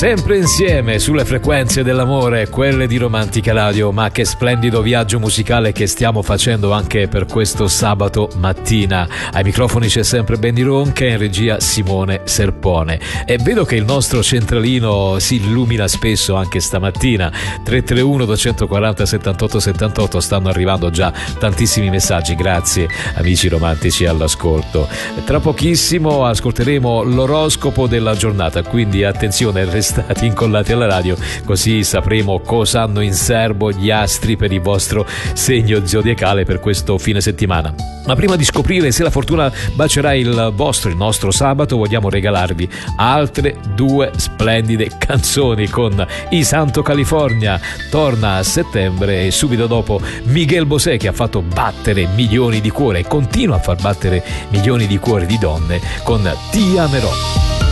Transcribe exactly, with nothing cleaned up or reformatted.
Sempre insieme sulle frequenze dell'amore, quelle di Romantica Radio. Ma che splendido viaggio musicale che stiamo facendo anche per questo sabato mattina. Ai microfoni c'è sempre Benny Ronca, in regia Simone Serpone. E vedo che il nostro centralino si illumina spesso anche stamattina. tre tre uno due quattro zero settantotto settantotto, stanno arrivando già tantissimi messaggi. Grazie amici romantici all'ascolto. Tra pochissimo ascolteremo l'oroscopo della giornata, quindi attenzione, restate incollati alla radio, così sapremo cosa hanno in serbo gli astri per il vostro segno zodiacale per questo fine settimana. Ma prima di scoprire se la fortuna bacerà il vostro, il nostro sabato, vogliamo regalarvi altre due splendide canzoni con I Santo California. Torna a settembre e subito dopo Miguel Bosé, che ha fatto battere milioni di cuori e continua a far battere milioni di cuori di donne con Ti amerò.